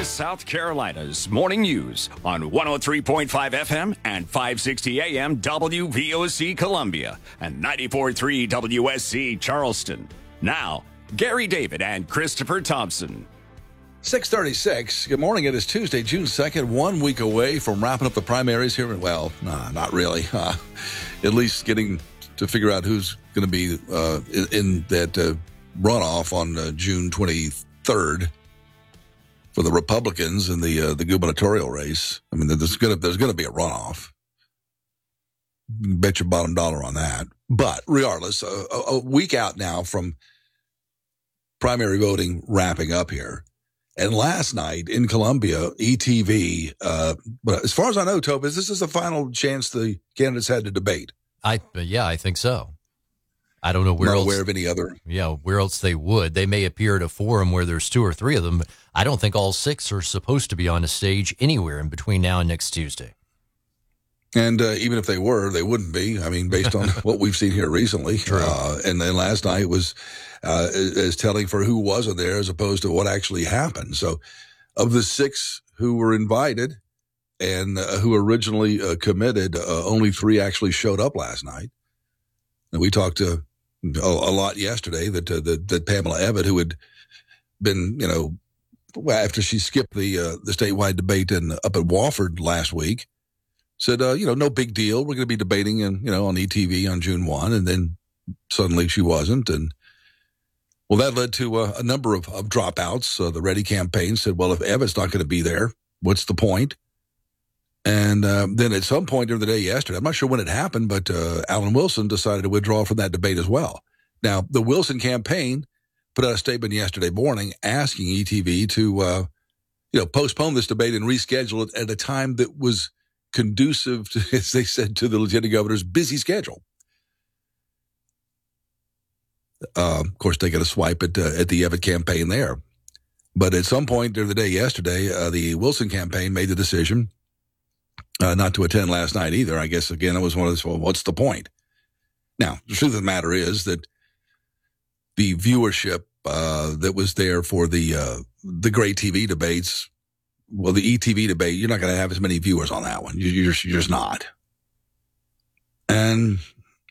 South Carolina's morning news on 103.5 FM and 560 AM WVOC Columbia and 94.3 WSC Charleston. Now, Gary David and Christopher Thompson. 6:36. Good morning. It is Tuesday, June 2nd, 1 week away from wrapping up the primaries here. Well, not really. At least getting to figure out who's going to be in that runoff on June 23rd for the Republicans in the gubernatorial race. I mean, there's going to be a runoff. Bet your bottom dollar on that. But regardless, a week out now from primary voting wrapping up here. And last night in Columbia, ETV, but as far as I know, Topaz, this is the final chance the candidates had to debate. I think so. I don't know where else. Not aware of any other. Yeah, where else they would. They may appear at a forum where there's two or three of them, but I don't think all six are supposed to be on a stage anywhere in between now and next Tuesday. And even if they were, they wouldn't be. I mean, based on what we've seen here recently. True. And then last night was as telling for who wasn't there as opposed to what actually happened. So of the six who were invited and who originally committed, only three actually showed up last night. And we talked a lot yesterday that Pamela Evatt, who had been, after she skipped the statewide debate up at Wofford last week, said, no big deal. We're going to be debating on ETV on June 1. And then suddenly she wasn't. And well, that led to a number of dropouts. The Ready campaign said, well, if Evatt's not going to be there, what's the point? And then at some point during the day yesterday, I'm not sure when it happened, but Alan Wilson decided to withdraw from that debate as well. Now, the Wilson campaign put out a statement yesterday morning asking ETV to, postpone this debate and reschedule it at a time that was conducive to, as they said, to the lieutenant governor's busy schedule. Of course, taking a swipe at the Evatt campaign there. But at some point during the day yesterday, the Wilson campaign made the decision not to attend last night either. I guess, again, it was one of those, well, what's the point? Now, the truth of the matter is that the viewership that was there for the great TV debates, well, the ETV debate, you're not going to have as many viewers on that one. You're just not. And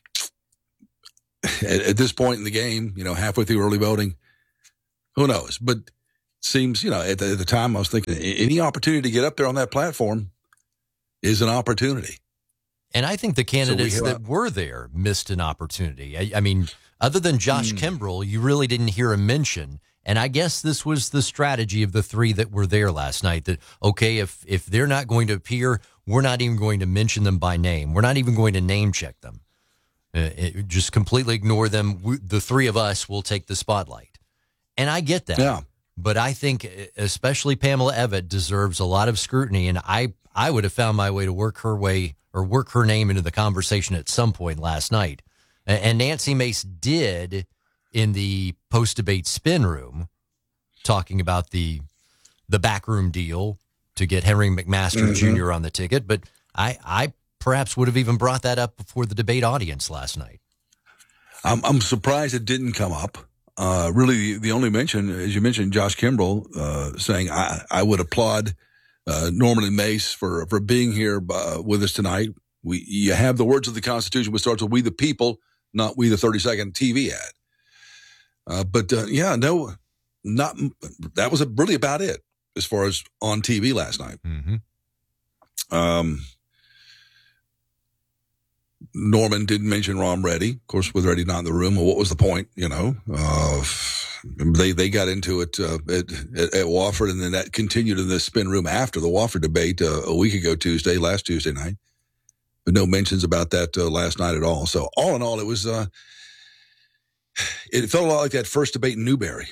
at this point in the game, halfway through early voting, who knows? But it seems, at the time I was thinking any opportunity to get up there on that platform is an opportunity. And I think the candidates that were there missed an opportunity. I mean, other than Josh Kimbrell, you really didn't hear a mention. And I guess this was the strategy of the three that were there last night, that, okay, if they're not going to appear, we're not even going to mention them by name. We're not even going to name check them. Just completely ignore them. The three of us will take the spotlight. And I get that. Yeah. But I think especially Pamela Evatt deserves a lot of scrutiny, and I would have found my way to work her name into the conversation at some point last night. And Nancy Mace did in the post-debate spin room, talking about the backroom deal to get Henry McMaster Jr. on the ticket. But I perhaps would have even brought that up before the debate audience last night. I'm surprised it didn't come up. Really, the only mention, as you mentioned, Josh Kimbrell saying, I would applaud Norman and Mace for being here with us tonight. You have the words of the Constitution, which starts with "We the people," not "We the 30-second TV ad." That was really about it as far as on TV last night. Mm-hmm. Norman didn't mention Ron Reddy, of course, with Reddy not in the room. Well, what was the point? They got into it at Wofford, and then that continued in the spin room after the Wofford debate a week ago, last Tuesday night. But no mentions about that last night at all. So all in all, it was it felt a lot like that first debate in Newberry,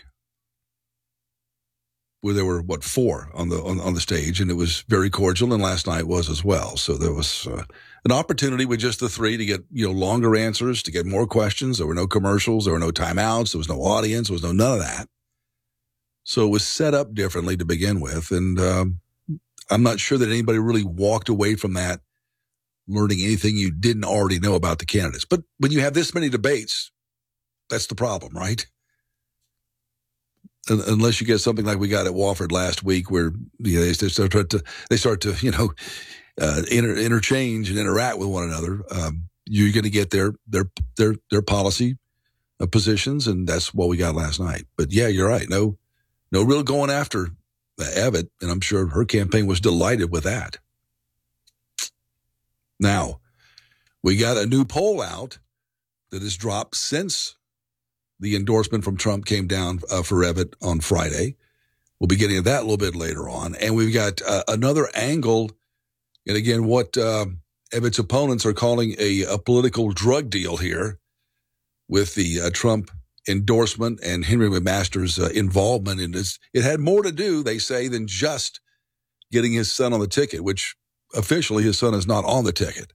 where there were four on the stage, and it was very cordial, and last night was as well. So there was an opportunity with just the three to get longer answers, to get more questions. There were no commercials, there were no timeouts, there was no audience, there was none of that. So it was set up differently to begin with, and I'm not sure that anybody really walked away from that learning anything you didn't already know about the candidates. But when you have this many debates, that's the problem, right? unless you get something like we got at Wofford last week, where they start to interchange and interact with one another. You're going to get their policy positions, and that's what we got last night. But yeah, you're right. No real going after Evatt, and I'm sure her campaign was delighted with that. Now, we got a new poll out that has dropped since the endorsement from Trump came down for Evatt on Friday. We'll be getting to that a little bit later on. And we've got another angle, and again, what Evatt's opponents are calling a political drug deal here with the Trump endorsement and Henry McMaster's involvement in this. It had more to do, they say, than just getting his son on the ticket, which officially his son is not on the ticket.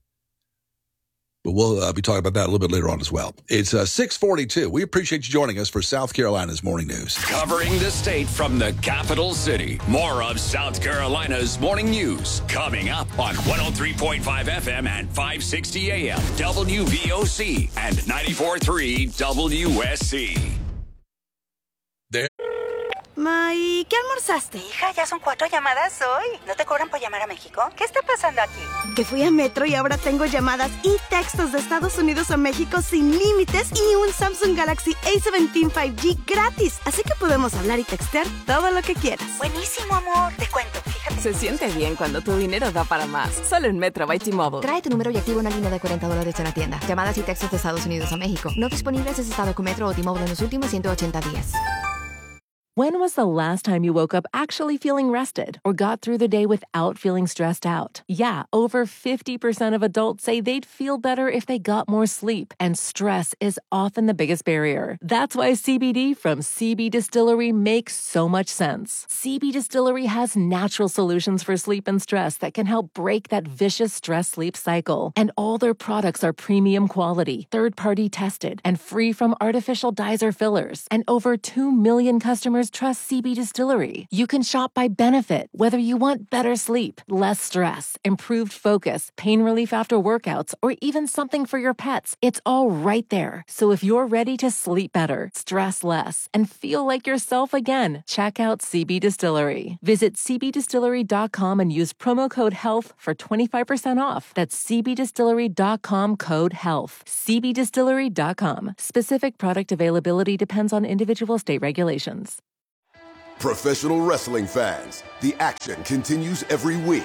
But we'll be talking about that a little bit later on as well. It's 6:42. We appreciate you joining us for South Carolina's Morning News. Covering the state from the capital city. More of South Carolina's Morning News coming up on 103.5 FM and 560 AM WVOC and 94.3 WSC. There. Ma, ¿y qué almorzaste? Hija, ya son 4 llamadas hoy. ¿No te cobran por llamar a México? ¿Qué está pasando aquí? Que fui a Metro y ahora tengo llamadas y textos de Estados Unidos a México sin límites y un Samsung Galaxy A17 5G gratis. Así que podemos hablar y textear todo lo que quieras. Buenísimo, amor. Te cuento, fíjate. Se siente bien cuando tu dinero da para más. Solo en Metro by T-Mobile. Trae tu número y activa una línea de $40 en la tienda. Llamadas y textos de Estados Unidos a México. No disponibles en estado con Metro o T-Mobile en los últimos 180 días. When was the last time you woke up actually feeling rested or got through the day without feeling stressed out? Yeah, over 50% of adults say they'd feel better if they got more sleep, and stress is often the biggest barrier. That's why CBD from CB Distillery makes so much sense. CB Distillery has natural solutions for sleep and stress that can help break that vicious stress-sleep cycle. And all their products are premium quality, third-party tested, and free from artificial dyes or fillers. And over 2 million customers trust CB Distillery. You can shop by benefit, whether you want better sleep, less stress, improved focus, pain relief after workouts, or even something for your pets. It's all right there. So if you're ready to sleep better, stress less, and feel like yourself again, check out CB Distillery. Visit cbdistillery.com and use promo code HEALTH for 25% off. That's cbdistillery.com code HEALTH. cbdistillery.com. Specific product availability depends on individual state regulations. Professional wrestling fans, the action continues every week.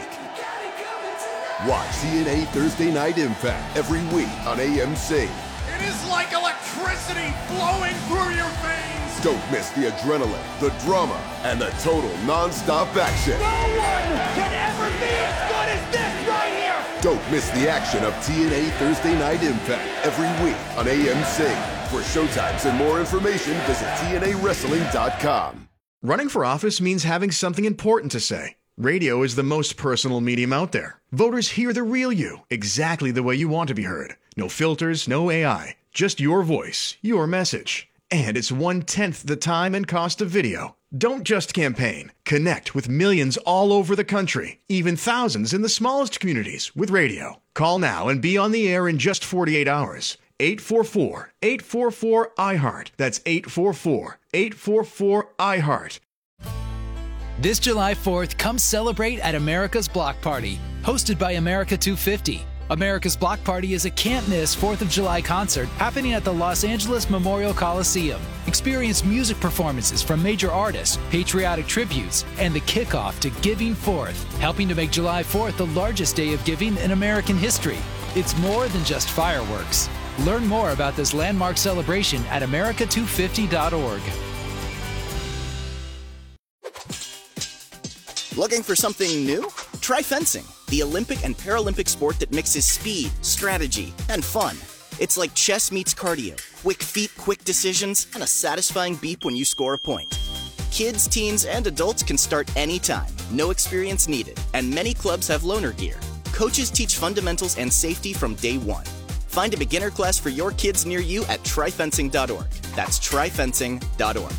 Watch TNA Thursday Night Impact every week on AMC. It is like electricity flowing through your veins. Don't miss the adrenaline, the drama, and the total non-stop action. No one can ever be as good as this right here. Don't miss the action of TNA Thursday Night Impact every week on AMC. For showtimes and more information, visit TNAWrestling.com. Running for office means having something important to say. Radio is the most personal medium out there. Voters hear the real you, exactly the way you want to be heard. No filters, no AI, just your voice, your message. And it's 1/10 the time and cost of video. Don't just campaign. Connect with millions all over the country, even thousands in the smallest communities with radio. Call now and be on the air in just 48 hours. 844-844-iHeart. That's 844-844-iHeart. This July 4th, come celebrate at America's Block Party, hosted by America 250. America's Block Party is a can't-miss 4th of July concert happening at the Los Angeles Memorial Coliseum. Experience music performances from major artists, patriotic tributes, and the kickoff to Giving Forth, helping to make July 4th the largest day of giving in American history. It's more than just fireworks. Learn more about this landmark celebration at america250.org. Looking for something new? Try fencing, the Olympic and Paralympic sport that mixes speed, strategy, and fun. It's like chess meets cardio, quick feet, quick decisions, and a satisfying beep when you score a point. Kids, teens, and adults can start anytime, no experience needed, and many clubs have loaner gear. Coaches teach fundamentals and safety from day one. Find a beginner class for your kids near you at tryfencing.org. That's tryfencing.org.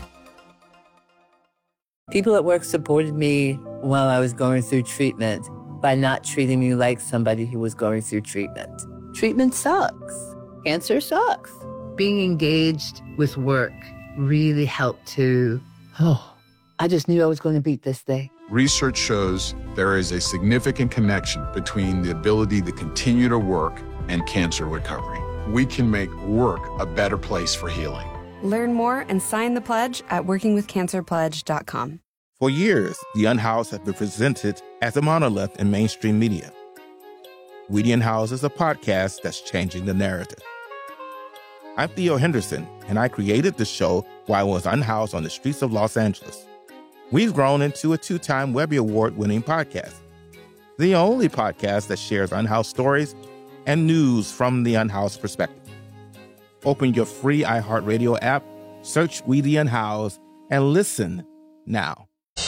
People at work supported me while I was going through treatment by not treating me like somebody who was going through treatment. Treatment sucks. Cancer sucks. Being engaged with work really helped to Oh, I just knew I was going to beat this day. Research shows there is a significant connection between the ability to continue to work and cancer recovery. We can make work a better place for healing. Learn more and sign the pledge at workingwithcancerpledge.com. For years, The Unhoused has been presented as a monolith in mainstream media. We the Unhoused is a podcast that's changing the narrative. I'm Theo Henderson, and I created the show while I was unhoused on the streets of Los Angeles. We've grown into a 2-time Webby Award-winning podcast. The only podcast that shares unhoused stories and news from the unhoused perspective. Open your free iHeartRadio app, search We the Unhoused, and listen now.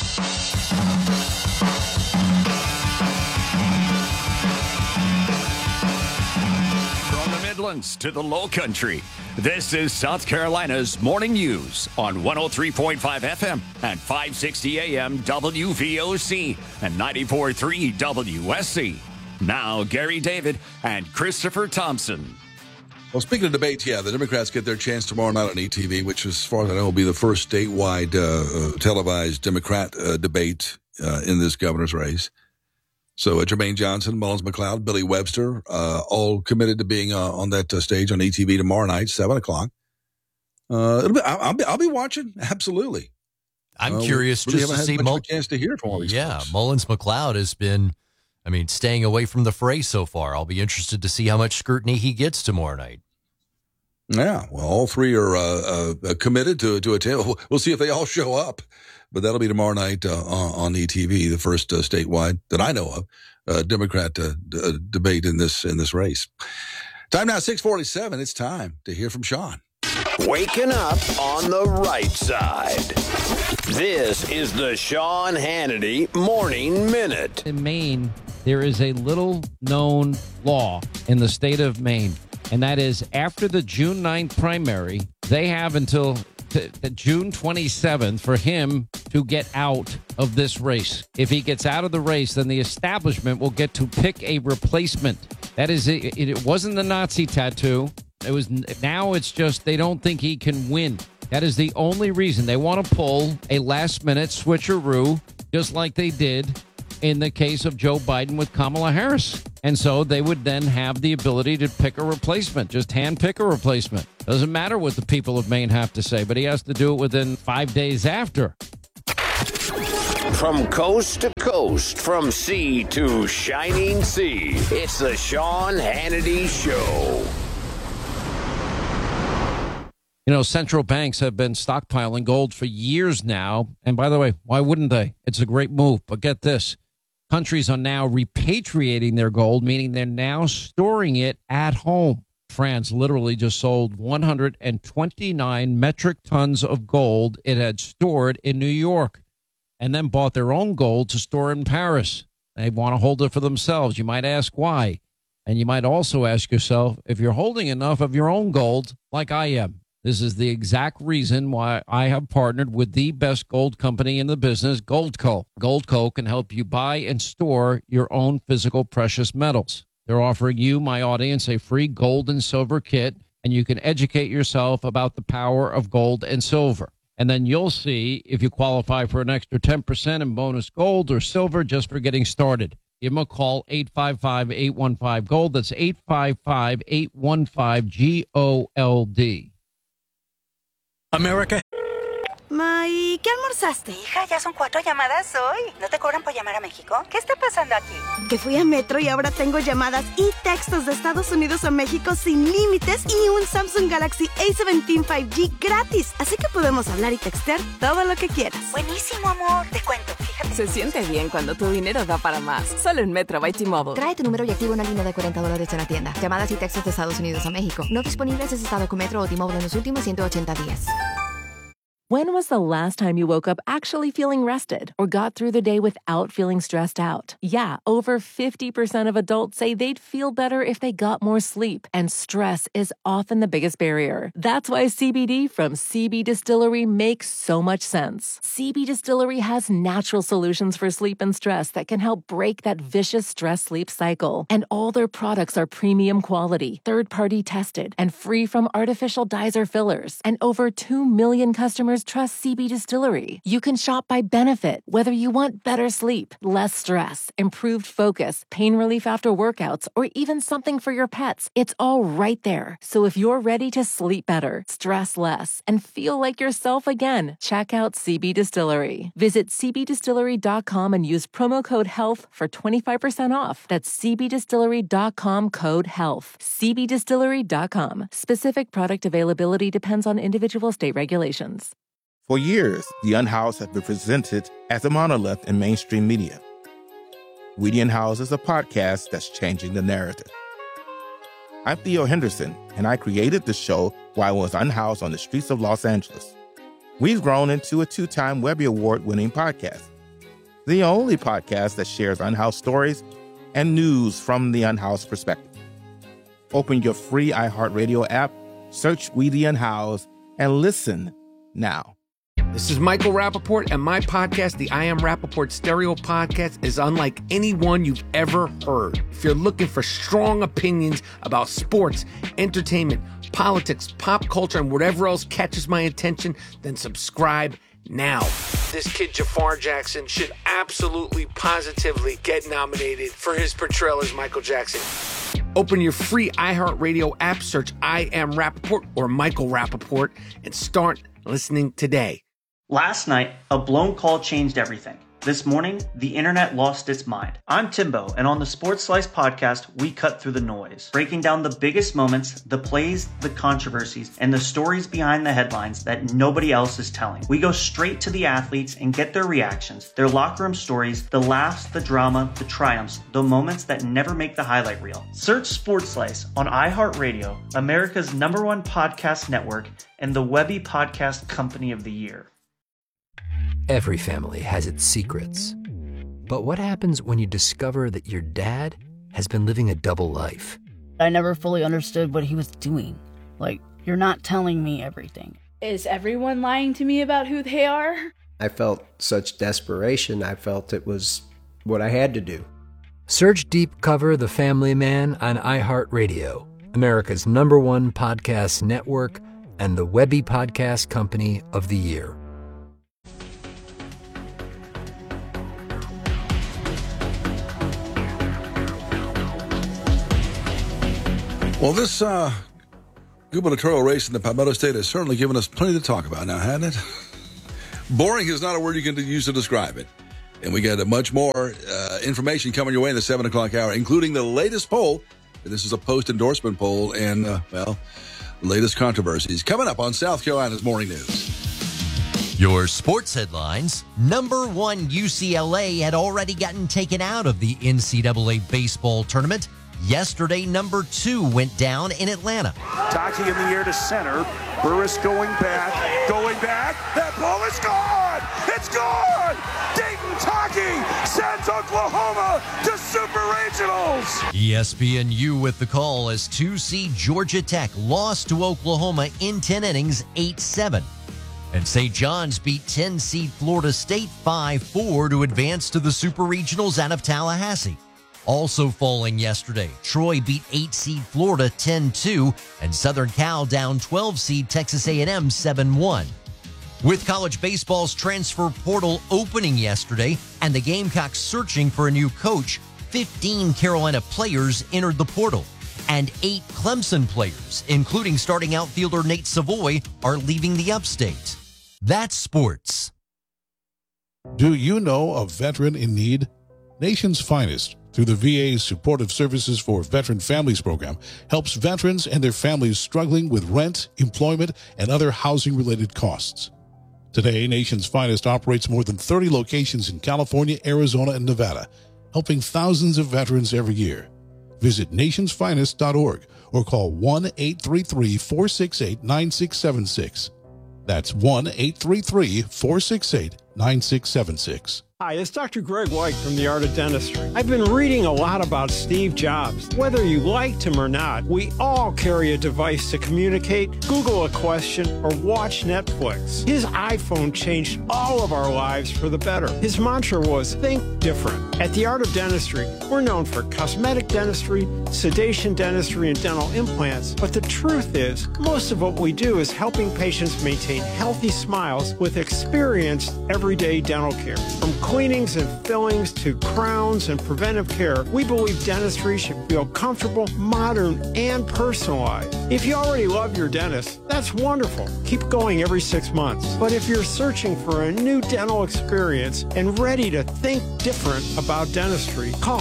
From the Midlands to the Low Country, this is South Carolina's Morning News on 103.5 FM and 560 AM WVOC and 94.3 WSC. Now, Gary David and Christopher Thompson. Well, speaking of debates, the Democrats get their chance tomorrow night on ETV, which, as far as I know, will be the first statewide televised Democrat debate in this governor's race. So Jermaine Johnson, Mullins McLeod, Billy Webster, all committed to being on that stage on ETV tomorrow night, 7 o'clock. I'll be watching, absolutely. I'm curious really just to see much of a chance to hear from all these folks. Mullins McLeod has been, staying away from the fray so far. I'll be interested to see how much scrutiny he gets tomorrow night. Yeah, well, all three are committed to attend. We'll see if they all show up, but that'll be tomorrow night on ETV, the first statewide that I know of Democrat debate in this race. Time now 6:47. It's time to hear from Sean. Waking up on the right side. This is the Sean Hannity Morning Minute. In Maine, there is a little-known law in the state of Maine, and that is after the June 9th primary, they have until the June 27th for him to get out of this race. If he gets out of the race, then the establishment will get to pick a replacement. That is, it wasn't the Nazi tattoo. Now it's just they don't think he can win. That is the only reason. They want to pull a last-minute switcheroo, just like they did in the case of Joe Biden with Kamala Harris. And so they would then have the ability to pick a replacement, just hand pick a replacement. Doesn't matter what the people of Maine have to say, but he has to do it within 5 days after. From coast to coast, from sea to shining sea, it's the Sean Hannity Show. Central banks have been stockpiling gold for years now. And by the way, why wouldn't they? It's a great move. But get this. Countries are now repatriating their gold, meaning they're now storing it at home. France literally just sold 129 metric tons of gold it had stored in New York and then bought their own gold to store in Paris. They want to hold it for themselves. You might ask why. And you might also ask yourself if you're holding enough of your own gold like I am. This is the exact reason why I have partnered with the best gold company in the business, Goldco. Goldco can help you buy and store your own physical precious metals. They're offering you, my audience, a free gold and silver kit, and you can educate yourself about the power of gold and silver. And then you'll see if you qualify for an extra 10% in bonus gold or silver just for getting started. Give them a call, 855-815-GOLD. That's 855-815-GOLD. America. Ma, ¿y qué almorzaste? Hija, ya son 4 llamadas hoy. ¿No te cobran por llamar a México? ¿Qué está pasando aquí? Que fui a Metro y ahora tengo llamadas y textos de Estados Unidos a México sin límites y un Samsung Galaxy A17 5G gratis. Así que podemos hablar y textear todo lo que quieras. Buenísimo, amor. Te cuento, fíjate. Se siente bien cuando tu dinero da para más. Solo en Metro by T-Mobile. Trae tu número y activa una línea de $40 en la tienda. Llamadas y textos de Estados Unidos a México. No disponibles en estado con Metro o T-Mobile en los últimos 180 días. When was the last time you woke up actually feeling rested or got through the day without feeling stressed out? Yeah, over 50% of adults say they'd feel better if they got more sleep, and stress is often the biggest barrier. That's why CBD from CB Distillery makes so much sense. CB Distillery has natural solutions for sleep and stress that can help break that vicious stress-sleep cycle. And all their products are premium quality, third-party tested, and free from artificial dyes or fillers. And over 2 million customers customers trust CB Distillery. You can shop by benefit, whether you want better sleep, less stress, improved focus, pain relief after workouts, or even something for your pets. It's all right there. So if you're ready to sleep better, stress less, and feel like yourself again, check out CB Distillery. Visit cbdistillery.com and use promo code HEALTH for 25% off. That's cbdistillery.com, code HEALTH. cbdistillery.com. Specific product availability depends on individual state regulations. For years, The Unhoused has been presented as a monolith in mainstream media. Weedy and House is a podcast that's changing the narrative. I'm Theo Henderson, and I created the show while I was unhoused on the streets of Los Angeles. We've grown into a 2-time Webby Award-winning podcast, the only podcast that shares unhoused stories and news from the unhoused perspective. Open your free iHeartRadio app, search Weedy and House, and listen now. This is Michael Rappaport, and my podcast, the I Am Rappaport Stereo Podcast, is unlike any one you've ever heard. If you're looking for strong opinions about sports, entertainment, politics, pop culture, and whatever else catches my attention, then subscribe now. This kid Jafar Jackson should absolutely, positively get nominated for his portrayal as Michael Jackson. Open your free iHeartRadio app, search I Am Rappaport or Michael Rappaport, and start listening today. Last night, a blown call changed everything. This morning, the internet lost its mind. I'm Timbo, and on the Sports Slice podcast, we cut through the noise, breaking down the biggest moments, the plays, the controversies, and the stories behind the headlines that nobody else is telling. We go straight to the athletes and get their reactions, their locker room stories, the laughs, the drama, the triumphs, the moments that never make the highlight reel. Search Sports Slice on iHeartRadio, America's #1 podcast network, and the Webby Podcast Company of the Year. Every family has its secrets. But what happens when you discover that your dad has been living a double life? I never fully understood what he was doing. Like, you're not telling me everything. Is everyone lying to me about who they are? I felt such desperation. I felt it was what I had to do. Search Deep Cover The Family Man on iHeartRadio, America's #1 podcast network, and the Webby Podcast Company of the Year. Well, this gubernatorial race in the Palmetto State has certainly given us plenty to talk about now, hasn't it? Boring is not a word you can use to describe it. And we got much more information coming your way in the 7 o'clock hour, including the latest poll. This is a post-endorsement poll and, the latest controversies. Coming up on South Carolina's Morning News. Your sports headlines. #1 UCLA had already gotten taken out of the NCAA baseball tournament. Yesterday, #2 went down in Atlanta. Taki in the air to center. Burris going back. That ball is gone. It's gone. Dayton Taki sends Oklahoma to Super Regionals. ESPNU with the call as 2-seed Georgia Tech lost to Oklahoma in 10 innings, 8-7. And St. John's beat 10-seed Florida State 5-4 to advance to the Super Regionals out of Tallahassee. Also falling yesterday, Troy beat 8-seed Florida 10-2, and Southern Cal down 12-seed Texas A&M 7-1. With college baseball's transfer portal opening yesterday and the Gamecocks searching for a new coach, 15 Carolina players entered the portal, and 8 Clemson players, including starting outfielder Nate Savoy, are leaving the upstate. That's sports. Do you know a veteran in need? Nation's Finest, through the VA's Supportive Services for Veteran Families program, helps veterans and their families struggling with rent, employment, and other housing-related costs. Today, Nation's Finest operates more than 30 locations in California, Arizona, and Nevada, helping thousands of veterans every year. Visit nationsfinest.org or call 1-833-468-9676. That's 1-833-468-9676. Hi, it's Dr. Greg White from The Art of Dentistry. I've been reading a lot about Steve Jobs. Whether you liked him or not, we all carry a device to communicate, Google a question, or watch Netflix. His iPhone changed all of our lives for the better. His mantra was, think different. At The Art of Dentistry, we're known for cosmetic dentistry, sedation dentistry, and dental implants. But the truth is, most of what we do is helping patients maintain healthy smiles with experienced everyday dental care. From cleanings and fillings to crowns and preventive care, we believe dentistry should feel comfortable, modern, and personalized. If you already love your dentist, that's wonderful. Keep going every 6 months. But if you're searching for a new dental experience and ready to think different about dentistry, call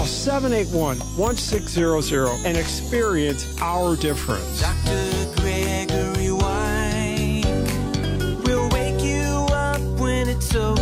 781-1600 and experience our difference. Dr. Gregory White will wake you up when it's over.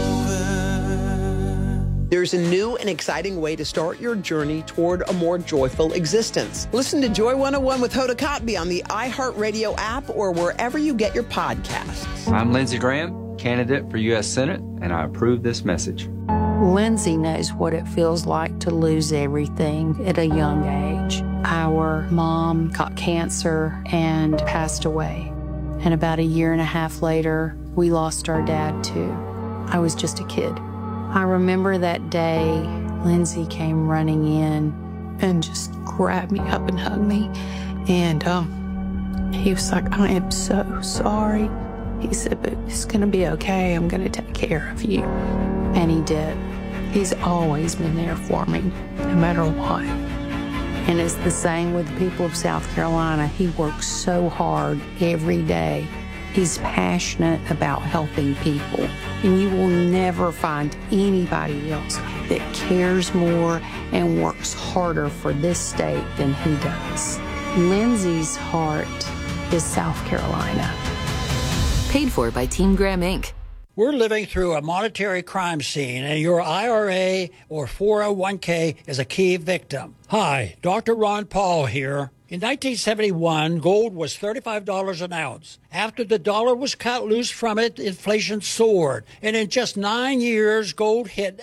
There's a new and exciting way to start your journey toward a more joyful existence. Listen to Joy 101 with Hoda Kotb on the iHeartRadio app or wherever you get your podcasts. I'm Lindsey Graham, candidate for U.S. Senate, and I approve this message. Lindsey knows what it feels like to lose everything at a young age. Our mom got cancer and passed away. And about a year and a half later, we lost our dad too. I was just a kid. I remember that day, Lindsey came running in and just grabbed me up and hugged me. And he was like, I am so sorry. He said, but it's going to be okay. I'm going to take care of you. And he did. He's always been there for me, no matter what. And it's the same with the people of South Carolina. He works so hard every day. He's passionate about helping people. And you will never find anybody else that cares more and works harder for this state than he does. Lindsey's heart is South Carolina. Paid for by Team Graham, Inc. We're living through a monetary crime scene, and your IRA or 401k is a key victim. Hi, Dr. Ron Paul here. In 1971, gold was $35 an ounce. After the dollar was cut loose from it, inflation soared. And in just 9 years, gold hit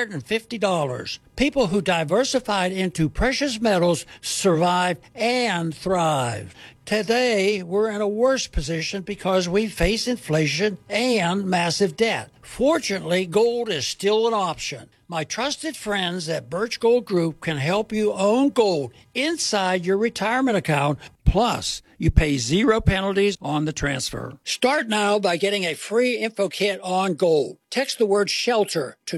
$850. People who diversified into precious metals survived and thrived. Today, we're in a worse position because we face inflation and massive debt. Fortunately, gold is still an option. My trusted friends at Birch Gold Group can help you own gold inside your retirement account. Plus, you pay 0 penalties on the transfer. Start now by getting a free info kit on gold. Text the word SHELTER to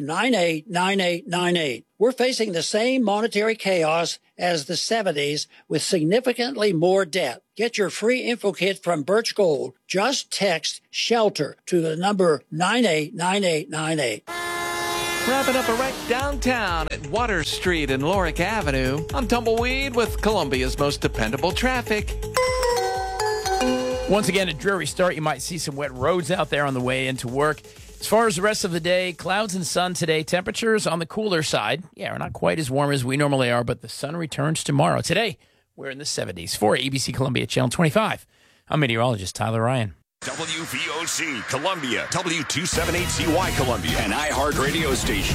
989898. We're facing the same monetary chaos as the 70s with significantly more debt. Get your free info kit from Birch Gold. Just text SHELTER to the number 989898. Wrapping up a wreck downtown at Water Street and Lorick Avenue. I'm Tumbleweed with Columbia's most dependable traffic. Once again, a dreary start. You might see some wet roads out there on the way into work. As far as the rest of the day, clouds and sun today. Temperatures on the cooler side. Yeah, we're not quite as warm as we normally are, but the sun returns tomorrow. Today, we're in the 70s. For ABC Columbia Channel 25, I'm meteorologist Tyler Ryan. WVOC Columbia, W278CY Columbia, an iHeart radio station.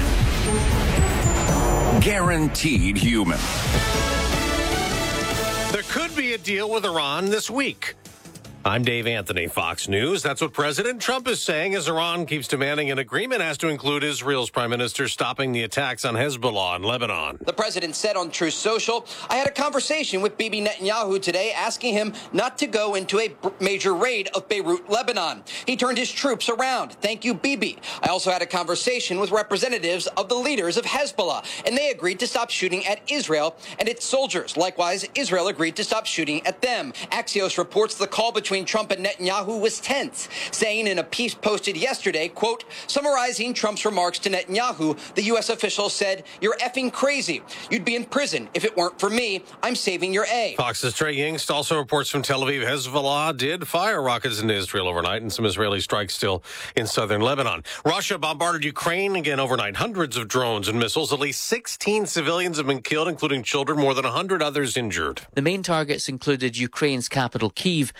Guaranteed human. There could be a deal with Iran this week. I'm Dave Anthony, Fox News. That's what President Trump is saying as Iran keeps demanding an agreement has to include Israel's prime minister stopping the attacks on Hezbollah in Lebanon. The president said on Truth Social, I had a conversation with Bibi Netanyahu today asking him not to go into a major raid of Beirut, Lebanon. He turned his troops around. Thank you, Bibi. I also had a conversation with representatives of the leaders of Hezbollah, and they agreed to stop shooting at Israel and its soldiers. Likewise, Israel agreed to stop shooting at them. Axios reports the call between Trump and Netanyahu was tense, saying in a piece posted yesterday, quote, summarizing Trump's remarks to Netanyahu, the U.S. official said, you're effing crazy. You'd be in prison if it weren't for me. I'm saving your A. Fox's Trey Yingst also reports from Tel Aviv, Hezbollah did fire rockets into Israel overnight and some Israeli strikes still in southern Lebanon. Russia bombarded Ukraine again overnight. Hundreds of drones and missiles. At least 16 civilians have been killed, including children, more than 100 others injured. The main targets included Ukraine's capital, Kyiv, and cities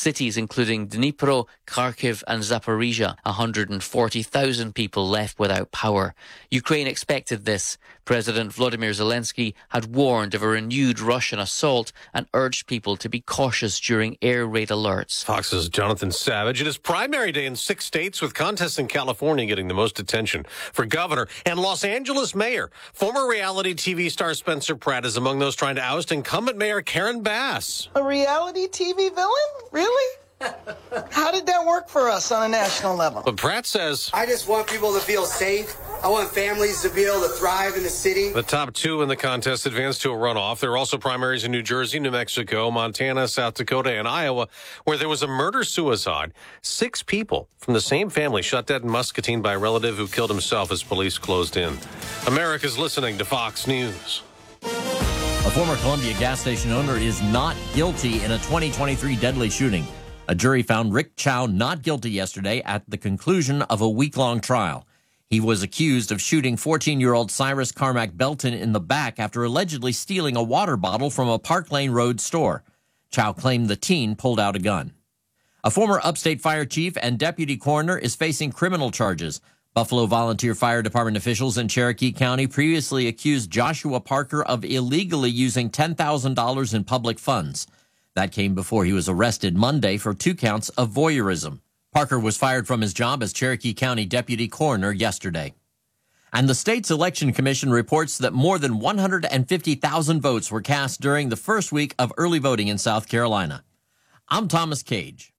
cities including Dnipro, Kharkiv and Zaporizhia. 140,000 people left without power. Ukraine expected this. President Volodymyr Zelensky had warned of a renewed Russian assault and urged people to be cautious during air raid alerts. Fox's Jonathan Savage. It is primary day in 6 states, with contests in California getting the most attention. For governor and Los Angeles mayor, former reality TV star Spencer Pratt is among those trying to oust incumbent Mayor Karen Bass. A reality TV villain? Really? How did that work for us on a national level? But Pratt says, I just want people to feel safe. I want families to be able to thrive in the city. The top 2 in the contest advanced to a runoff. There are also primaries in New Jersey, New Mexico, Montana, South Dakota, and Iowa, where there was a murder-suicide. 6 people from the same family shot dead in Muscatine by a relative who killed himself as police closed in. America's listening to Fox News. A former Columbia gas station owner is not guilty in a 2023 deadly shooting. A jury found Rick Chow not guilty yesterday at the conclusion of a week-long trial. He was accused of shooting 14-year-old Cyrus Carmack Belton in the back after allegedly stealing a water bottle from a Park Lane Road store. Chow claimed the teen pulled out a gun. A former upstate fire chief and deputy coroner is facing criminal charges. Buffalo Volunteer Fire Department officials in Cherokee County previously accused Joshua Parker of illegally using $10,000 in public funds. That came before he was arrested Monday for 2 counts of voyeurism. Parker was fired from his job as Cherokee County Deputy Coroner yesterday. And the state's election commission reports that more than 150,000 votes were cast during the first week of early voting in South Carolina. I'm Thomas Cage.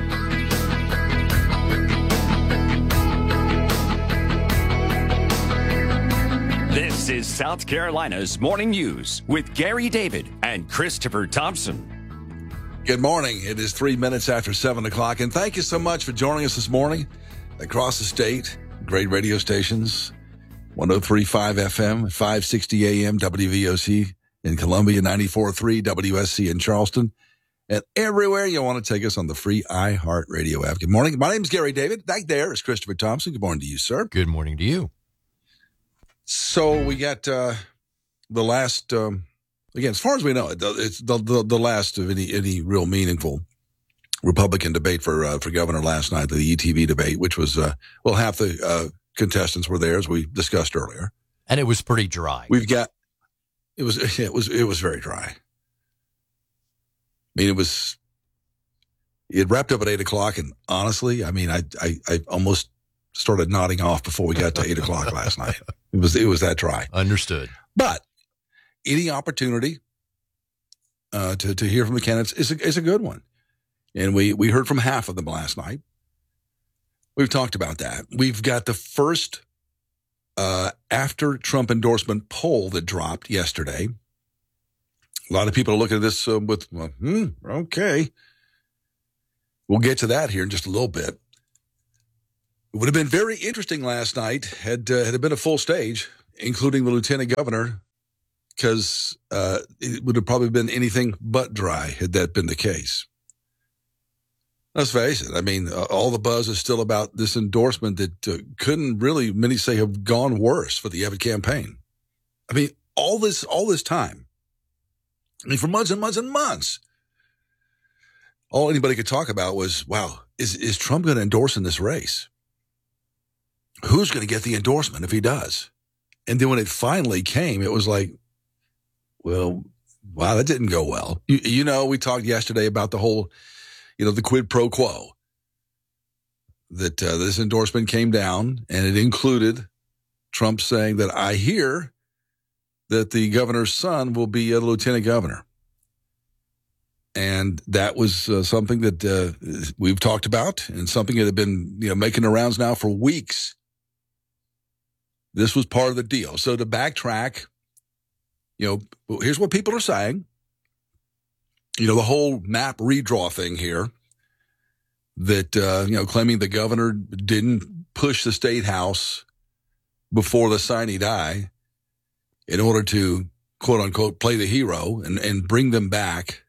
This is South Carolina's Morning News with Gary David and Christopher Thompson. Good morning. It is 3 minutes after 7 o'clock, and thank you so much for joining us this morning across the state. Great radio stations, 103.5 FM, 560 AM, WVOC in Columbia, 94.3 WSC in Charleston, and everywhere you want to take us on the free iHeartRadio app. Good morning. My name is Gary David. Back there is Christopher Thompson. Good morning to you, sir. Good morning to you. So we got the last... Again, as far as we know, it's the last of any real meaningful Republican debate for governor last night, the ETV debate, which was half the contestants were there, as we discussed earlier, and it was pretty dry. It was very dry. I mean, it wrapped up at 8 o'clock, and honestly, I mean, I almost started nodding off before we got to 8 o'clock last night. It was that dry. Understood, but. Any opportunity to hear from the candidates is a good one. And we heard from half of them last night. We've talked about that. We've got the first after Trump endorsement poll that dropped yesterday. A lot of people are looking at this okay. We'll get to that here in just a little bit. It would have been very interesting last night had it been a full stage, including the lieutenant governor, because it would have probably been anything but dry had that been the case. Let's face it. I mean, all the buzz is still about this endorsement that couldn't really, many say, have gone worse for the Abbott campaign. I mean, all this time. I mean, for months and months and months, all anybody could talk about was, wow, is Trump going to endorse in this race? Who's going to get the endorsement if he does? And then when it finally came, it was like, well, wow, that didn't go well. You know, we talked yesterday about the whole, the quid pro quo, that this endorsement came down, and it included Trump saying that I hear that the governor's son will be a lieutenant governor. And that was something that we've talked about, and something that had been making the rounds now for weeks. This was part of the deal. So to backtrack, here's what people are saying. The whole map redraw thing here, that, claiming the governor didn't push the state house before the sine die in order to, quote unquote, play the hero and bring them back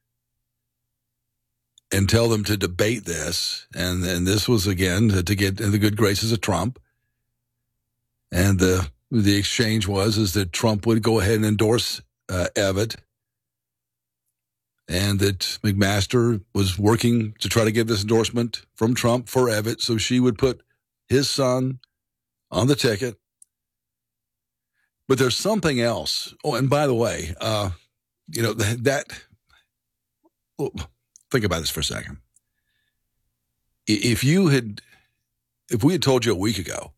and tell them to debate this. And this was, again, to get in the good graces of Trump. And the exchange is that Trump would go ahead and endorse Abbott and that McMaster was working to try to get this endorsement from Trump for Evatt so she would put his son on the ticket. But there's something else. Oh, and by the way, think about this for a second. If we had told you a week ago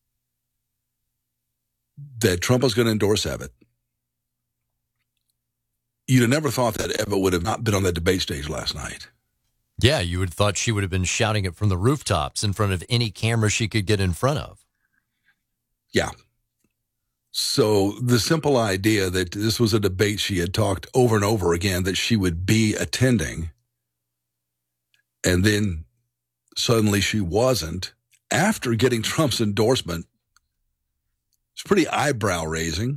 that Trump was going to endorse Evatt, you'd have never thought that Evatt would have not been on that debate stage last night. Yeah, you would have thought she would have been shouting it from the rooftops in front of any camera she could get in front of. Yeah. So the simple idea that this was a debate she had talked over and over again that she would be attending, and then suddenly she wasn't, after getting Trump's endorsement, it's pretty eyebrow-raising.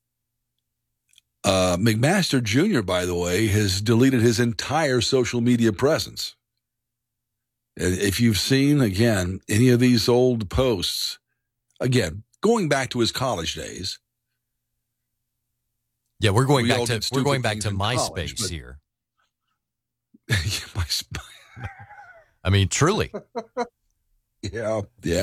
McMaster Jr., by the way, has deleted his entire social media presence. And if you've seen, again, any of these old posts, again, going back to his college days. Yeah, we're going back to MySpace college, here. I mean, truly. Yeah.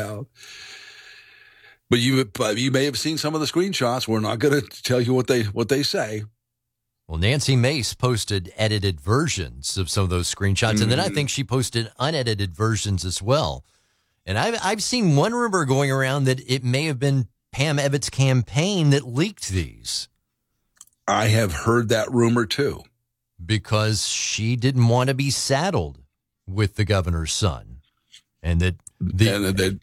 But you may have seen some of the screenshots. We're not going to tell you what they say. Well, Nancy Mace posted edited versions of some of those screenshots, and then I think she posted unedited versions as well. And I've seen one rumor going around that it may have been Pam Evatt's campaign that leaked these. I have heard that rumor too. Because she didn't want to be saddled with the governor's son. And that they had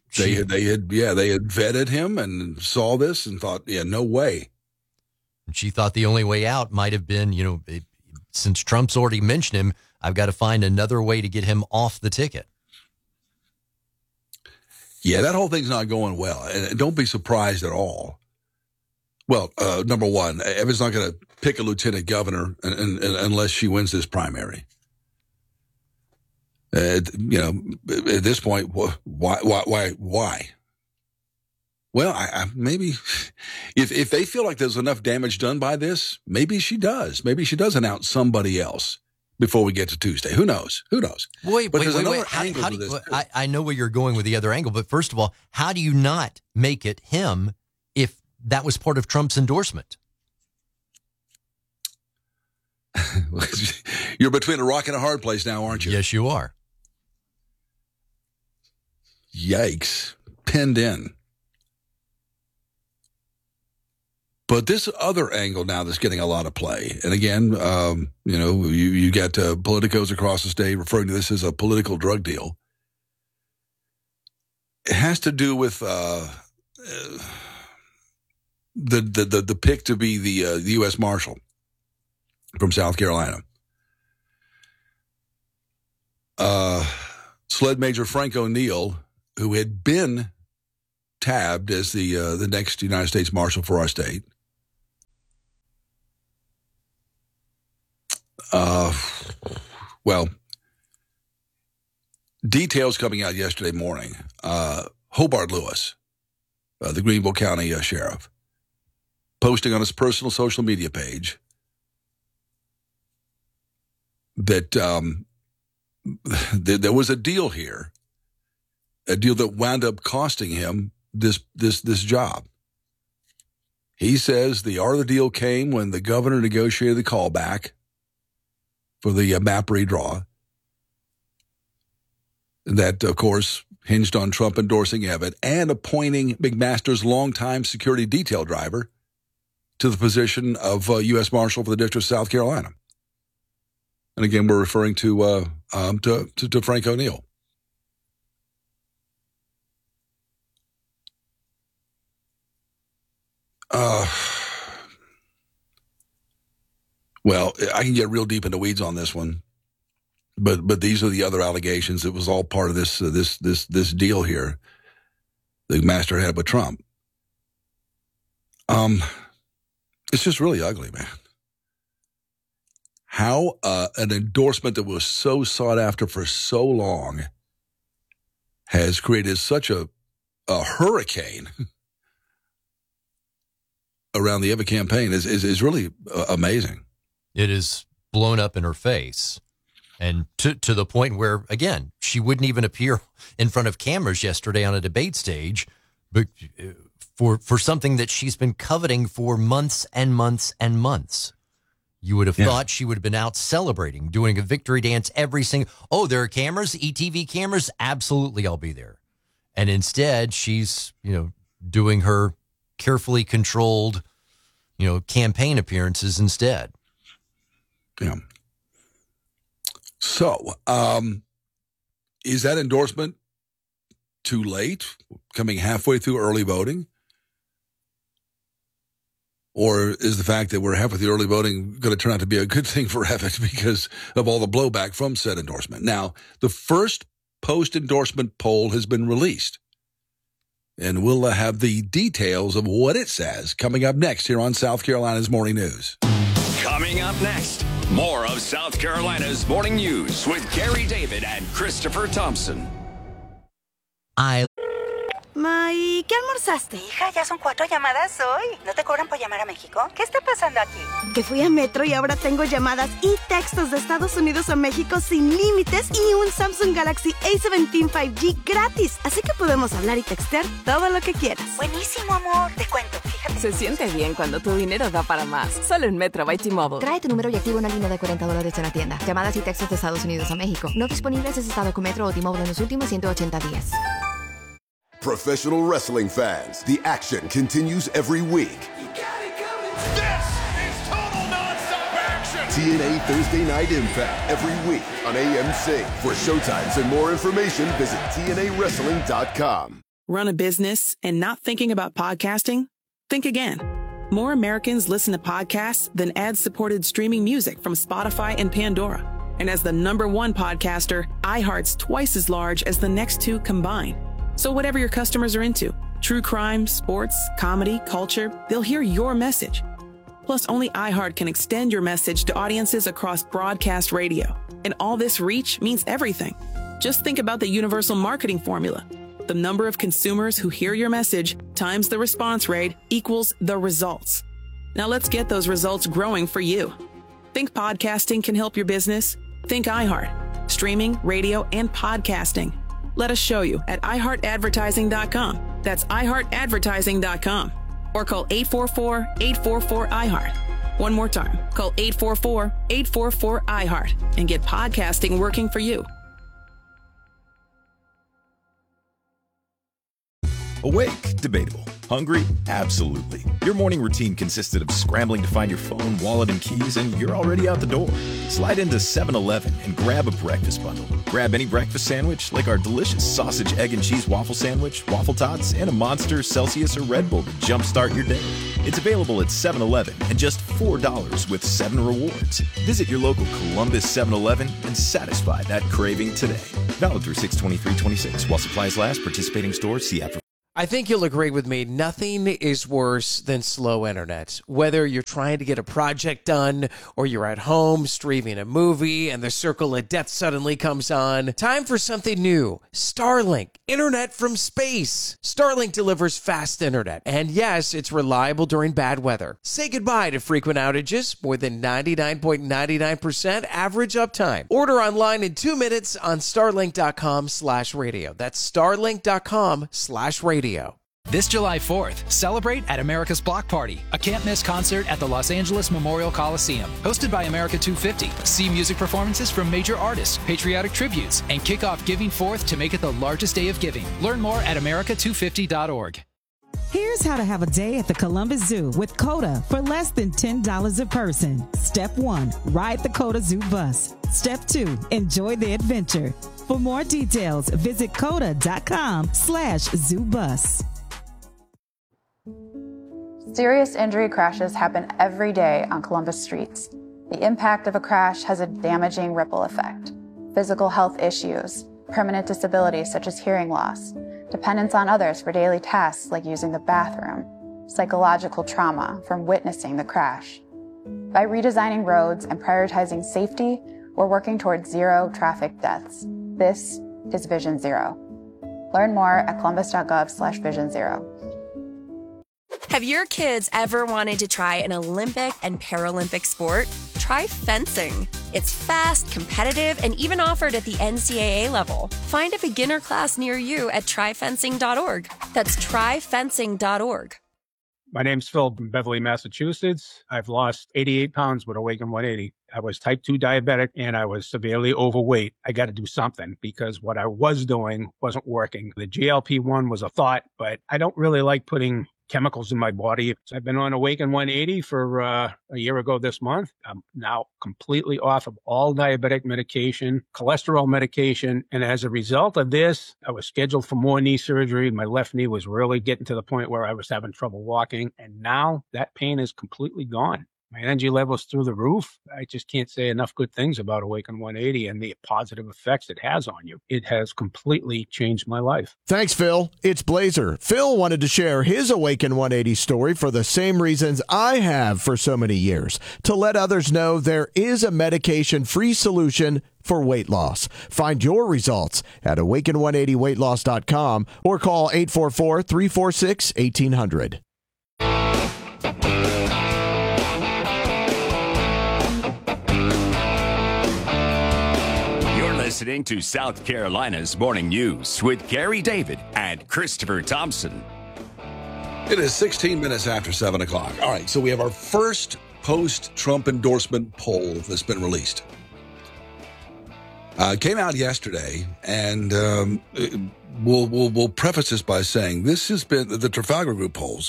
vetted him and saw this and thought, yeah, no way. And she thought the only way out might have been, since Trump's already mentioned him, I've got to find another way to get him off the ticket. Yeah, that whole thing's not going well. And don't be surprised at all. Well, number one, Evatt's not going to pick a lieutenant governor unless she wins this primary. At this point, why? Well, maybe if they feel like there's enough damage done by this, maybe she does. Maybe she does announce somebody else before we get to Tuesday. Who knows? Wait. I know where you're going with the other angle, but first of all, how do you not make it him if that was part of Trump's endorsement? You're between a rock and a hard place now, aren't you? Yes, you are. Yikes. Pinned in. But this other angle now that's getting a lot of play, and again, you got politicos across the state referring to this as a political drug deal. It has to do with the pick to be the U.S. Marshal from South Carolina. Sled Major Frank O'Neill, who had been tabbed as the next United States Marshal for our state. Well, details coming out yesterday morning. Hobart Lewis, the Greenville County Sheriff, posting on his personal social media page that there was a deal here, a deal that wound up costing him this job. He says the art of the deal came when the governor negotiated the callback for the map redraw. That, of course, hinged on Trump endorsing Evatt and appointing McMaster's longtime security detail driver to the position of U.S. Marshal for the District of South Carolina. And again, we're referring to Frank O'Neill. Well, I can get real deep into weeds on this one, but these are the other allegations. It was all part of this deal here the McMaster had with Trump. It's just really ugly, man. How an endorsement that was so sought after for so long has created such a hurricane around the Evatt campaign is really amazing. It is blown up in her face. And to the point where, again, she wouldn't even appear in front of cameras yesterday on a debate stage, but for something that she's been coveting for months and months and months. You would have thought she would have been out celebrating, doing a victory dance every single. Oh, there are cameras, ETV cameras. Absolutely, I'll be there. And instead, she's doing her carefully controlled, campaign appearances instead. Yeah. So, is that endorsement too late, coming halfway through early voting? Or is the fact that we're halfway through early voting going to turn out to be a good thing for Evan because of all the blowback from said endorsement? Now, the first post-endorsement poll has been released, and we'll have the details of what it says coming up next here on South Carolina's Morning News. Coming up next, more of South Carolina's Morning News with Gary David and Christopher Thompson. ¿Y qué almorzaste? Hija, ya son 4 llamadas hoy. ¿No te cobran por llamar a México? ¿Qué está pasando aquí? Que fui a Metro y ahora tengo llamadas y textos de Estados Unidos a México sin límites y un Samsung Galaxy A17 5G gratis. Así que podemos hablar y textear todo lo que quieras. Buenísimo, amor. Te cuento, fíjate. Se siente bien cuando tu dinero da para más. Solo en Metro by T-Mobile. Trae tu número y activa una línea de $40 en la tienda. Llamadas y textos de Estados Unidos a México. No disponibles si has estado con Metro o T-Mobile en los últimos 180 días. Professional wrestling fans, the action continues every week. This is total nonstop action. TNA Thursday Night Impact every week on AMC. For showtimes and more information, visit TNAWrestling.com. Run a business and not thinking about podcasting? Think again. More Americans listen to podcasts than ad-supported streaming music from Spotify and Pandora. And as the #1 podcaster, iHeart's twice as large as the next two combined. So whatever your customers are into, true crime, sports, comedy, culture, they'll hear your message. Plus, only iHeart can extend your message to audiences across broadcast radio. And all this reach means everything. Just think about the universal marketing formula. The number of consumers who hear your message times the response rate equals the results. Now let's get those results growing for you. Think podcasting can help your business? Think iHeart. Streaming, radio, and podcasting. Let us show you at iHeartAdvertising.com. That's iHeartAdvertising.com. Or call 844-844-iHeart. One more time. Call 844-844-iHeart and get podcasting working for you. Awake? Debatable. Hungry? Absolutely. Your morning routine consisted of scrambling to find your phone, wallet, and keys, and you're already out the door. Slide into 7-Eleven and grab a breakfast bundle. Grab any breakfast sandwich, like our delicious sausage, egg, and cheese waffle sandwich, waffle tots, and a Monster, Celsius, or Red Bull to jumpstart your day. It's available at 7-Eleven and just $4 with 7 rewards. Visit your local Columbus 7-Eleven and satisfy that craving today. Valid through 6/23/26 while supplies last. Participating stores. See after. I think you'll agree with me. Nothing is worse than slow internet. Whether you're trying to get a project done or you're at home streaming a movie and the circle of death suddenly comes on. Time for something new. Starlink. Internet from space. Starlink delivers fast internet. And yes, it's reliable during bad weather. Say goodbye to frequent outages. More than 99.99% average uptime. Order online in 2 minutes on starlink.com/radio. That's starlink.com/radio. This July 4th, celebrate at America's Block Party, a can't-miss concert at the Los Angeles Memorial Coliseum. Hosted by America 250, see music performances from major artists, patriotic tributes, and kick off Giving Forth to make it the largest day of giving. Learn more at america250.org. Here's how to have a day at the Columbus Zoo with COTA for less than $10 a person. Step 1, ride the COTA Zoo bus. Step 2, enjoy the adventure. For more details, visit COTA.com/zoobus. Serious injury crashes happen every day on Columbus streets. The impact of a crash has a damaging ripple effect. Physical health issues, permanent disabilities such as hearing loss, dependence on others for daily tasks like using the bathroom, psychological trauma from witnessing the crash. By redesigning roads and prioritizing safety, we're working towards zero traffic deaths. This is Vision Zero. Learn more at columbus.gov/Vision Zero. Have your kids ever wanted to try an Olympic and Paralympic sport? Try fencing. It's fast, competitive, and even offered at the NCAA level. Find a beginner class near you at tryfencing.org. That's tryfencing.org. My name's Phil from Beverly, Massachusetts. I've lost 88 pounds with Awaken 180. I was type 2 diabetic and I was severely overweight. I got to do something because what I was doing wasn't working. The GLP-1 was a thought, but I don't really like putting chemicals in my body. So I've been on Awaken 180 for a year ago this month. I'm now completely off of all diabetic medication, cholesterol medication. And as a result of this, I was scheduled for more knee surgery. My left knee was really getting to the point where I was having trouble walking. And now that pain is completely gone. My energy level's through the roof. I just can't say enough good things about Awaken 180 and the positive effects it has on you. It has completely changed my life. Thanks, Phil. It's Blazer. Phil wanted to share his Awaken 180 story for the same reasons I have for so many years, to let others know there is a medication-free solution for weight loss. Find your results at awaken180weightloss.com or call 844-346-1800. Listening to South Carolina's Morning News with Gary David and Christopher Thompson. It is 16 minutes after 7 o'clock. All right, so we have our first post-Trump endorsement poll that's been released. Came out yesterday, and we'll preface this by saying this has been the Trafalgar Group polls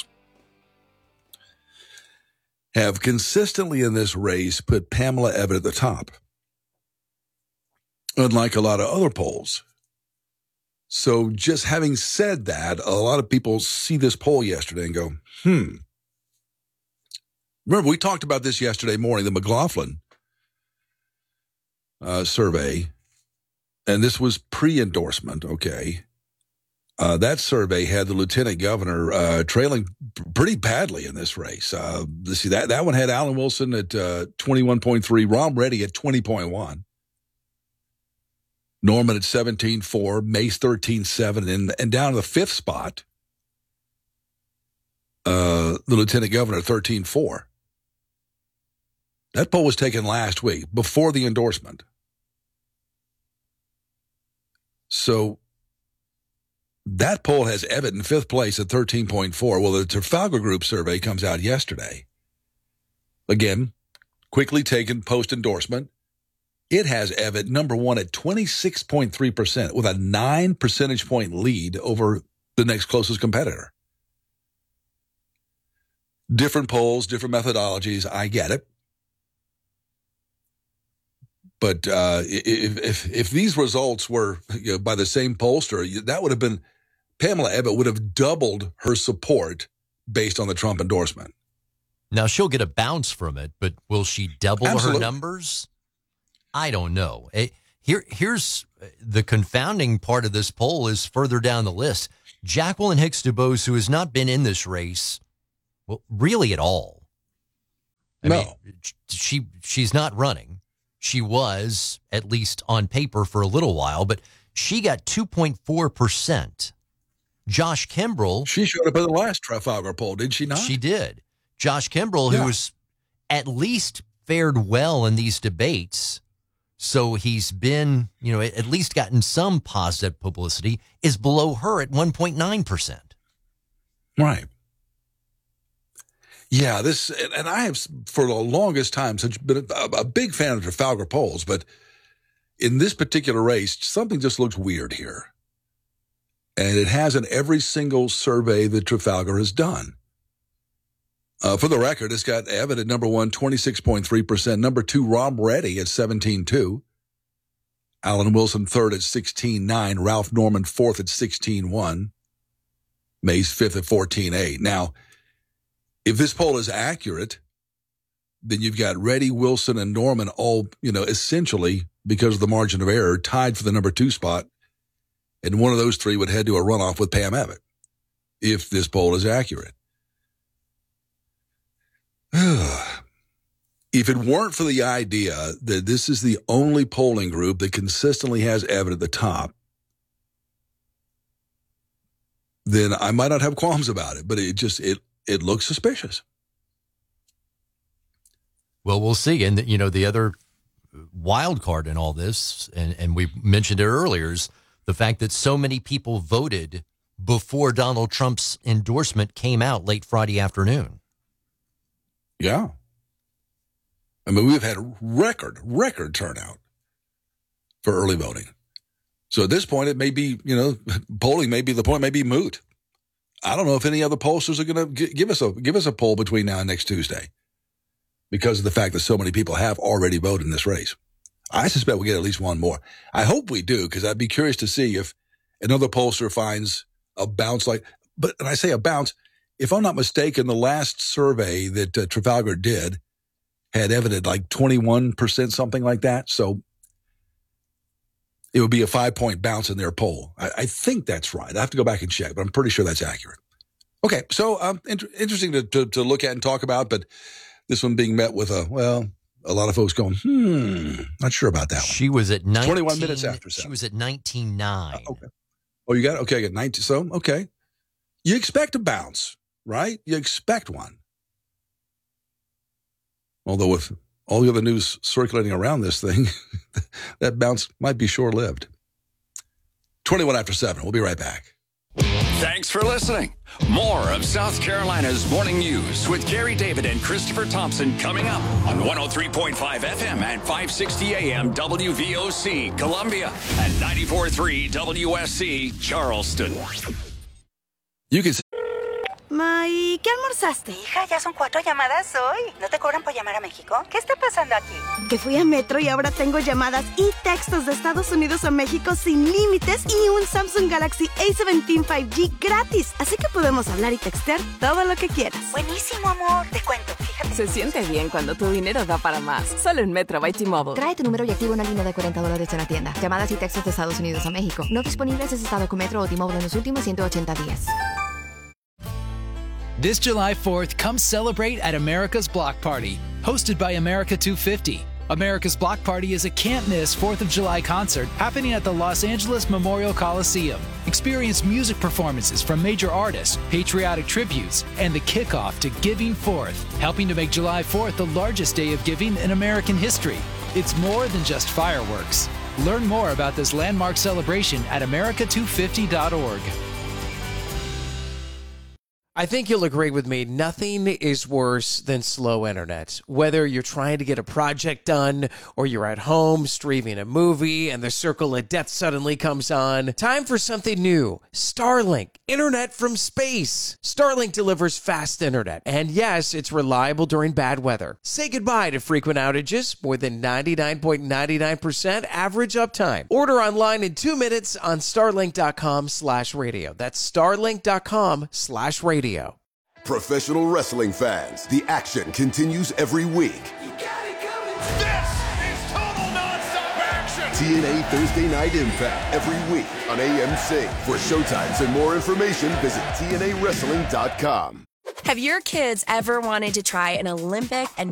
have consistently in this race put Pamela Abbott at the top, unlike a lot of other polls. So just having said that, a lot of people see this poll yesterday and go, Remember, we talked about this yesterday morning, the McLaughlin survey, and this was pre-endorsement, okay? That survey had the lieutenant governor trailing pretty badly in this race. Let's see, that one had Alan Wilson at 21.3, Ron Reddy at 20.1. Norman at 17.4, Mace 13.7, and down to the fifth spot, the lieutenant governor 13.4. That poll was taken last week, before the endorsement. So that poll has Abbott in fifth place at 13.4. Well, the Trafalgar Group survey comes out yesterday. Again, quickly taken post-endorsement. It has Abbott number one at 26.3% with a 9 percentage point lead over the next closest competitor. Different polls, different methodologies, I get it. But if these results were by the same pollster, that would have been, Pamela Abbott would have doubled her support based on the Trump endorsement. Now, she'll get a bounce from it, but will she double Absolutely. her numbers? I don't know. Here's the confounding part of this poll is further down the list. Jacqueline Hicks DuBose, who has not been in this race, well, really at all. I mean, she's not running. She was, at least on paper, for a little while, but she got 2.4%. Josh Kimbrell. She showed up in the last Trafalgar poll, did she not? She did. Josh Kimbrell, who was at least fared well in these debates, so he's been, at least gotten some positive publicity, is below her at 1.9%. Right. Yeah, and I have, for the longest time, been a big fan of Trafalgar polls, but in this particular race, something just looks weird here. And it has in every single survey that Trafalgar has done. For the record, it's got Abbott at number one, 26.3%. Number two, Rob Reddy at 17.2. Alan Wilson third at 16.9. Ralph Norman fourth at 16.1. Mays fifth at 14.8. Now, if this poll is accurate, then you've got Reddy, Wilson, and Norman all, essentially, because of the margin of error, tied for the number two spot. And one of those three would head to a runoff with Pam Abbott, if this poll is accurate. If it weren't for the idea that this is the only polling group that consistently has Abbott at the top, then I might not have qualms about it. But it it looks suspicious. Well, we'll see. And, the other wild card in all this, and we mentioned it earlier, is the fact that so many people voted before Donald Trump's endorsement came out late Friday afternoon. Yeah. I mean, we've had record turnout for early voting. So at this point, it may be, polling may be the point, may be moot. I don't know if any other pollsters are going to give us a poll between now and next Tuesday because of the fact that so many people have already voted in this race. I suspect we'll get at least one more. I hope we do, because I'd be curious to see if another pollster finds a bounce and I say a bounce, if I'm not mistaken, the last survey that Trafalgar did had evident 21%, something like that. So it would be a 5-point bounce in their poll. I think that's right. I have to go back and check, but I'm pretty sure that's accurate. Okay, so interesting to look at and talk about, but this one being met with a lot of folks going, not sure about that one. She was at 21 minutes after 7. She was at 19.9. Okay. Oh, you got it? Okay, I got 19. So, okay. You expect a bounce, right? You expect one. Although with all the other news circulating around this thing, that bounce might be short-lived. 21 after 7. We'll be right back. Thanks for listening. More of South Carolina's Morning News with Gary David and Christopher Thompson coming up on 103.5 FM and 560 AM WVOC Columbia and 94.3 WSC Charleston. You can. Ma, ¿y qué almorzaste? Hija, ya son 4 llamadas hoy. ¿No te cobran por llamar a México? ¿Qué está pasando aquí? Que fui a Metro y ahora tengo llamadas y textos de Estados Unidos a México sin límites y un Samsung Galaxy A17 5G gratis. Así que podemos hablar y textear todo lo que quieras. Buenísimo, amor. Te cuento, fíjate. Se siente bien cuando tu dinero da para más. Solo en Metro by T-Mobile. Trae tu número y activa una línea de $40 en la tienda. Llamadas y textos de Estados Unidos a México. No disponibles en estado con Metro o T-Mobile en los últimos 180 días. This July 4th, come celebrate at America's Block Party, hosted by America 250. America's Block Party is a can't-miss 4th of July concert happening at the Los Angeles Memorial Coliseum. Experience music performances from major artists, patriotic tributes, and the kickoff to Giving Forth, helping to make July 4th the largest day of giving in American history. It's more than just fireworks. Learn more about this landmark celebration at america250.org. I think you'll agree with me, nothing is worse than slow internet. Whether you're trying to get a project done or you're at home streaming a movie and the circle of death suddenly comes on, time for something new. Starlink, internet from space. Starlink delivers fast internet, and yes, it's reliable during bad weather. Say goodbye to frequent outages, more than 99.99% average uptime. Order online in 2 minutes on starlink.com/radio. That's starlink.com/radio. Professional wrestling fans, the action continues every week. This is total nonstop action. TNA Thursday Night Impact every week on AMC. For showtimes and more information, visit TNAWrestling.com. Have your kids ever wanted to try an Olympic and